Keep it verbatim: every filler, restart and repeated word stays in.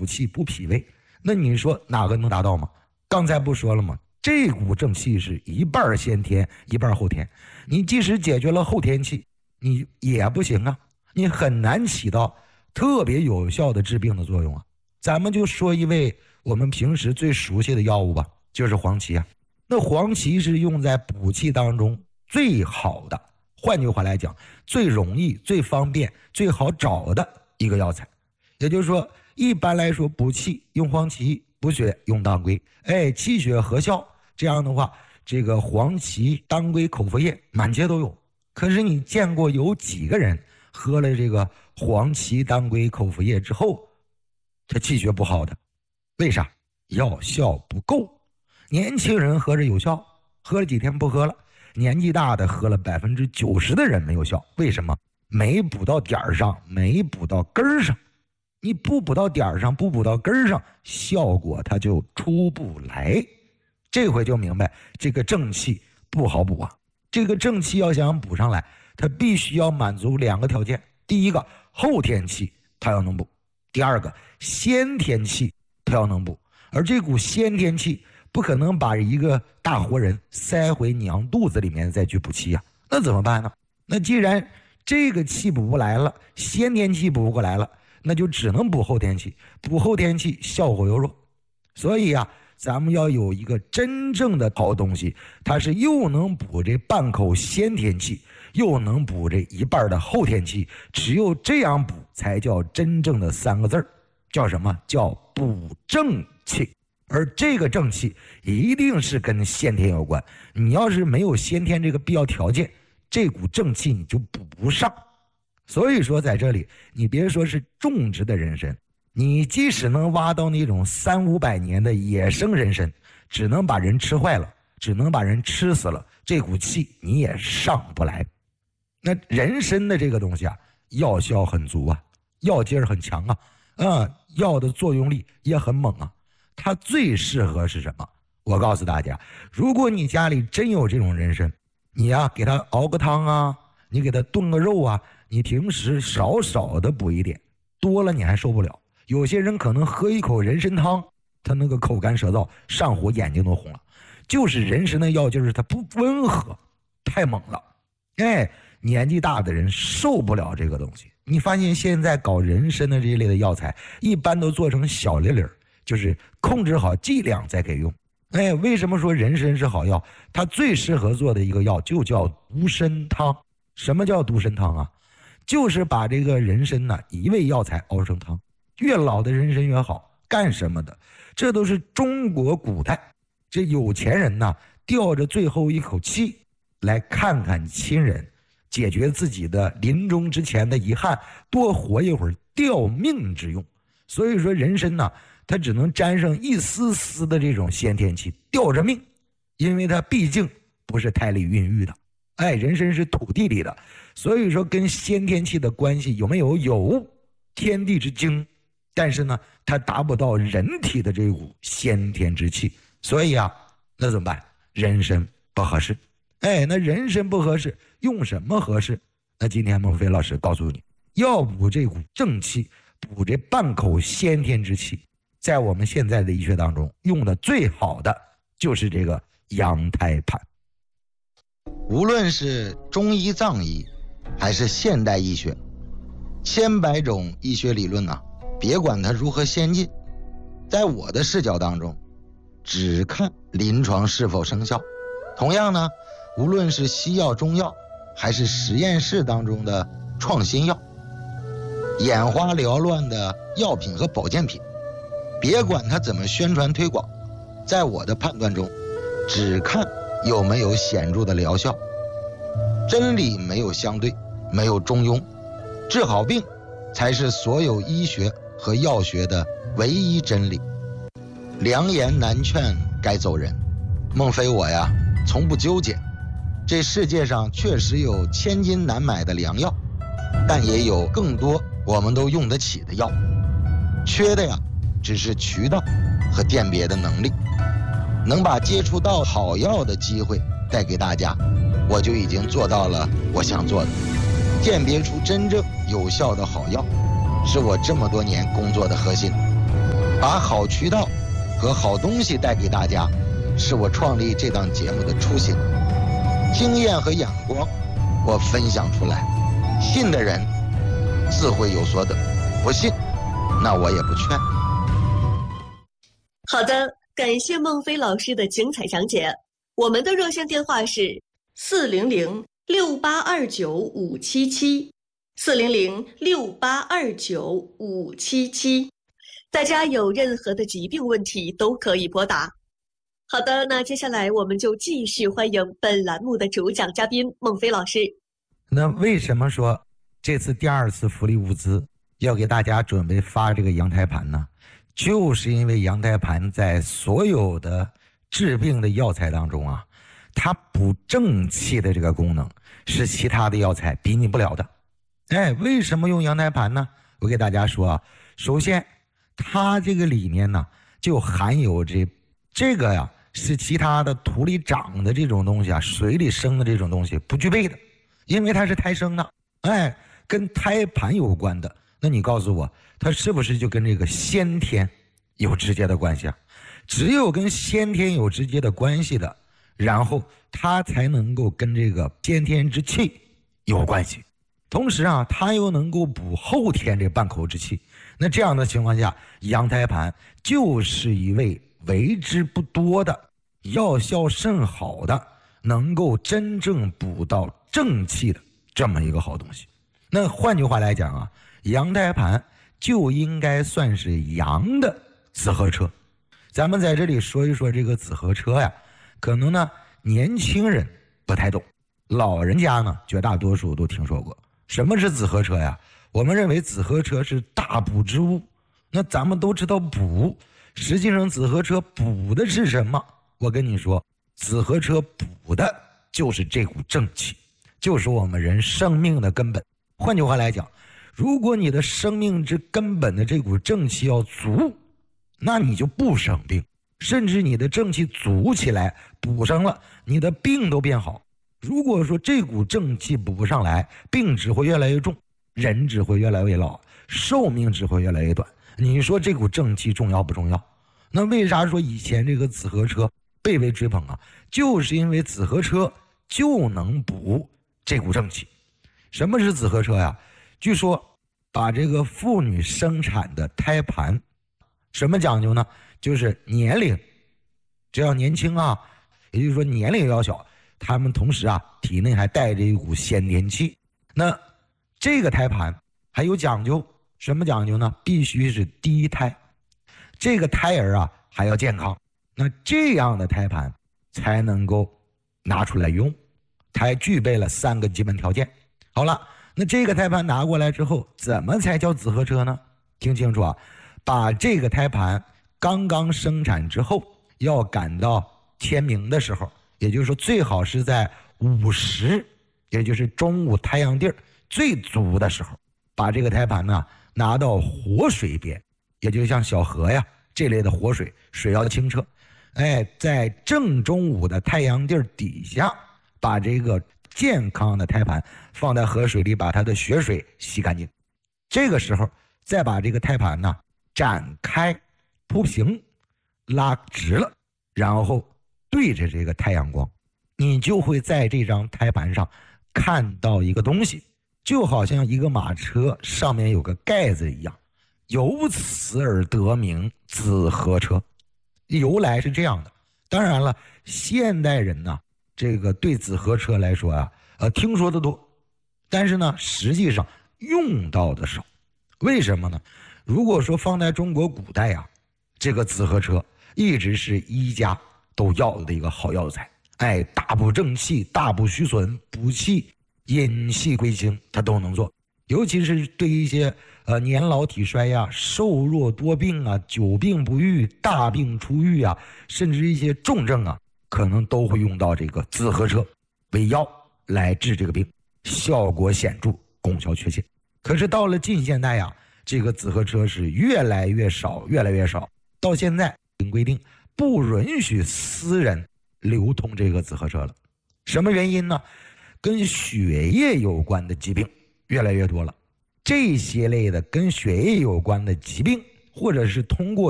补气补脾胃，那你说哪个能达到吗？刚才不说了吗？这股正气是一半先天一半后天，你即使解决了后天气，你也不行啊，你很难起到特别有效的治病的作用啊。咱们就说一味我们平时最熟悉的药物吧，就是黄芪啊。那黄芪是用在补气当中最好的，换句话来讲，最容易最方便最好找的一个药材。也就是说，一般来说补气用黄芪，补血用当归，哎，气血合效，这样的话，这个黄芪、当归、口服液满街都有。可是你见过有几个人喝了这个黄芪、当归、口服液之后，他气血不好的？为啥？药效不够。年轻人喝着有效，喝了几天不喝了；年纪大的喝了百分之九十的人没有效。为什么？没补到点儿上，没补到根儿上。你不补到点儿上，不补到根儿上，效果它就出不来。这回就明白，这个正气不好补啊。这个正气要想补上来，它必须要满足两个条件：第一个，后天气它要能补；第二个，先天气它要能补。而这股先天气不可能把一个大活人塞回娘肚子里面再去补气啊，那怎么办呢？那既然这个气补不来了，先天气补不过来了，那就只能补后天气，补后天气效果又弱。所以啊，咱们要有一个真正的好东西，它是又能补这半口先天气，又能补这一半的后天气，只有这样补才叫真正的三个字儿，叫什么？叫补正气。而这个正气一定是跟先天有关，你要是没有先天这个必要条件，这股正气你就补不上。所以说在这里，你别说是种植的人参，你即使能挖到那种三五百年的野生人参，只能把人吃坏了，只能把人吃死了，这股气你也上不来。那人参的这个东西啊，药效很足啊，药劲儿很强啊，啊，药的作用力也很猛啊。它最适合是什么？我告诉大家，如果你家里真有这种人参，你呀、啊、给它熬个汤啊，你给它炖个肉啊，你平时少少的补一点，多了你还受不了。有些人可能喝一口人参汤，他那个口干舌燥，上火，眼睛都红了，就是人参的药劲儿它不温和，太猛了。哎，年纪大的人受不了这个东西。你发现现在搞人参的这一类的药材，一般都做成小粒粒，就是控制好剂量再给用。哎，为什么说人参是好药？它最适合做的一个药就叫独参汤。什么叫独参汤啊？就是把这个人参呢一味药材熬成汤，越老的人参越好。干什么的？这都是中国古代这有钱人呢吊着最后一口气来看看亲人，解决自己的临终之前的遗憾，多活一会儿吊命之用。所以说人参呢，它只能沾上一丝丝的这种先天气，吊着命，因为它毕竟不是胎里孕育的，哎，人参是土地里的，所以说跟先天气的关系有没有？有，天地之精，但是呢，它达不到人体的这股先天之气，所以啊，那怎么办？人参不合适。哎，那人参不合适，用什么合适？那今天孟非老师告诉你，要补这股正气，补这半口先天之气，在我们现在的医学当中用的最好的就是这个羊胎盘。 无论是中医藏医还是现代医学，千百种医学理论啊，别管它如何先进，在我的视角当中只看临床是否生效。同样呢，无论是西药中药还是实验室当中的创新药，眼花缭乱的药品和保健品，别管它怎么宣传推广，在我的判断中只看有没有显著的疗效。真理没有相对，没有中庸，治好病才是所有医学和药学的唯一真理。良言难劝该走人，孟非我呀从不纠结。这世界上确实有千金难买的良药，但也有更多我们都用得起的药，缺的呀只是渠道和鉴别的能力。能把接触到好药的机会带给大家，我就已经做到了我想做的。鉴别出真正有效的好药，是我这么多年工作的核心。 把好渠道和好东西带给大家，是我创立这档节目的初心。经验和眼光，我分享出来，信的人自会有所得，不信，那我也不劝。 好的，感谢孟非老师的精彩讲解。我们的热线电话是四零零六八二九五七七，四零零六八二九五七七。大家有任何的疾病问题都可以拨打。好的，那接下来我们就继续欢迎本栏目的主讲嘉宾孟非老师。 那为什么说这次第二次福利物资要给大家准备发这个羊胎盘呢？就是因为羊胎盘在所有的治病的药材当中啊，它补正气的这个功能是其他的药材比拟不了的。哎，为什么用羊胎盘呢？我给大家说啊，首先它这个里面呢就含有这这个呀是其他的土里长的这种东西啊，水里生的这种东西不具备的，因为它是胎生的，哎，跟胎盘有关的。那你告诉我，它是不是就跟这个先天有直接的关系啊？只有跟先天有直接的关系的，然后它才能够跟这个先天之气有关系。同时啊，它又能够补后天这半口之气。那这样的情况下，羊胎盘就是一味为之不多的、药效甚好的，能够真正补到正气的这么一个好东西。那换句话来讲啊，羊胎盘就应该算是羊的紫河车。咱们在这里说一说这个紫河车呀，可能呢年轻人不太懂，老人家呢绝大多数都听说过。什么是紫河车呀？我们认为紫河车是大补之物。那咱们都知道补，实际上紫河车补的是什么？我跟你说，紫河车补的就是这股正气，就是我们人生命的根本。换句话来讲，如果你的生命之根本的这股正气要足，那你就不生病，甚至你的正气足起来，补上了，你的病都变好。如果说这股正气补不上来，病只会越来越重，人只会越来越老，寿命只会越来越短。你说这股正气重要不重要？那为啥说以前这个紫河车被为追捧啊？就是因为紫河车就能补这股正气。什么是紫河车呀？据说把这个妇女生产的胎盘，什么讲究呢？就是年龄只要年轻啊，也就是说年龄要小，他们同时啊体内还带着一股先天气。那这个胎盘还有讲究，什么讲究呢？必须是第一胎，这个胎儿啊还要健康，那这样的胎盘才能够拿出来用，才具备了三个基本条件。好了，那这个胎盘拿过来之后，怎么才叫紫河车呢？听清楚啊，把这个胎盘刚刚生产之后，要赶到天明的时候，也就是说最好是在午时，也就是中午太阳地儿最足的时候，把这个胎盘呢拿到活水边，也就像小河呀这类的活水，水要清澈，哎，在正中午的太阳地儿底下，把这个健康的胎盘放在河水里，把它的血水洗干净。这个时候再把这个胎盘呢展开铺平，拉直了，然后对着这个太阳光，你就会在这张胎盘上看到一个东西，就好像一个马车上面有个盖子一样，由此而得名紫河车。由来是这样的。当然了，现代人呢，这个对紫河车来说啊，呃，听说的多，但是呢，实际上用到的少。为什么呢？如果说放在中国古代啊，这个紫河车一直是医家都要的一个好药材，哎，大补正气，大补虚损，补气引气归经，它都能做。尤其是对一些呃年老体衰呀、瘦弱多病啊、久病不愈、大病初愈啊，甚至一些重症啊，可能都会用到这个紫河车为药来治这个病，效果显著，功效确切。可是到了近现代呀，这个紫河车是越来越少，越来越少。到现在规定不允许私人流通这个紫河车了。什么原因呢？跟血液有关的疾病越来越多了。这些类的跟血液有关的疾病，或者是通过